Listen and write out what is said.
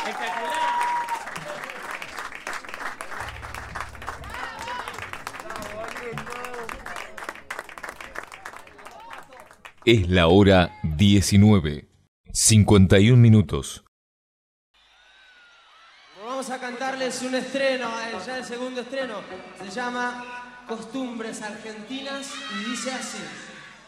Es la hora 19:51. Vamos a cantarles un estreno, ya el segundo estreno. Se llama Costumbres Argentinas y dice así.